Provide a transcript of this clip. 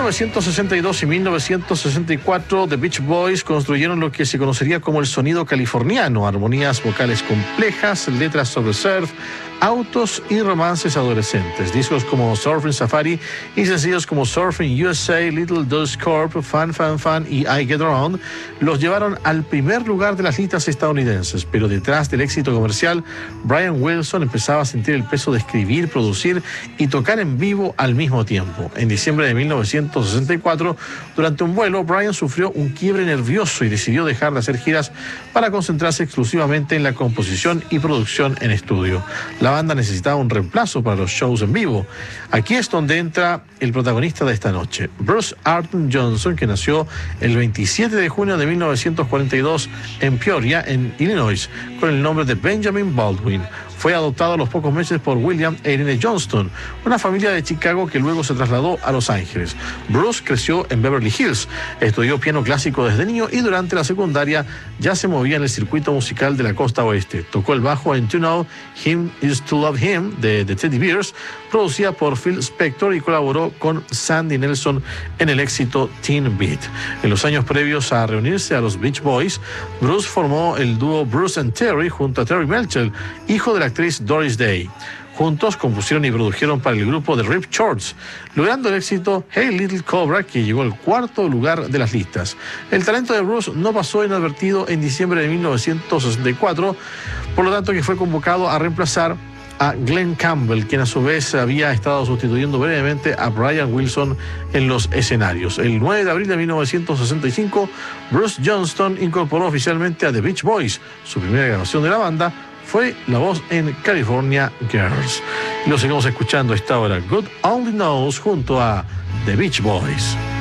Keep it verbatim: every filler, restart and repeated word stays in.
novecientos sesenta y dos y mil novecientos sesenta y cuatro, The Beach Boys construyeron lo que se conocería como el sonido californiano, armonías vocales complejas, letras sobre surf, autos y romances adolescentes. Discos como Surfing Safari y sencillos como Surfing U S A, Little Deuce Corp, Fun Fun Fun y I Get Around los llevaron al primer lugar de las listas estadounidenses, pero detrás del éxito comercial, Brian Wilson empezaba a sentir el peso de escribir, producir y tocar en vivo al mismo tiempo. En diciembre de mil novecientos sesenta y cuatro, durante un vuelo, Brian sufrió un quiebre nervioso y decidió dejar de hacer giras para concentrarse exclusivamente en la composición y producción en estudio. La banda necesitaba un reemplazo para los shows en vivo. Aquí es donde entra el protagonista de esta noche, Bruce Arden Johnson, que nació el veintisiete de junio de mil novecientos cuarenta y dos en Peoria, en Illinois, con el nombre de Benjamin Baldwin. Fue adoptado a los pocos meses por William e Irene Johnston, una familia de Chicago que luego se trasladó a Los Ángeles. Bruce creció en Beverly Hills, estudió piano clásico desde niño y durante la secundaria ya se movía en el circuito musical de la costa oeste. Tocó el bajo en To Know Him Is To Love Him de The Teddy Bears, producida por Phil Spector, y colaboró con Sandy Nelson en el éxito Teen Beat. En los años previos a reunirse a los Beach Boys, Bruce formó el dúo Bruce and Terry junto a Terry Melcher, hijo de la actriz Doris Day. Juntos compusieron y produjeron para el grupo The Rip Shorts, logrando el éxito Hey Little Cobra, que llegó al cuarto lugar de las listas. El talento de Bruce no pasó inadvertido en diciembre de mil novecientos sesenta y cuatro, por lo tanto que fue convocado a reemplazar a Glenn Campbell, quien a su vez había estado sustituyendo brevemente a Brian Wilson en los escenarios. El nueve de abril de mil novecientos sesenta y cinco, Bruce Johnston incorporó oficialmente a The Beach Boys. Su primera grabación de la banda fue la voz en California Girls. Y lo seguimos escuchando a esta hora, God Only Knows, junto a The Beach Boys.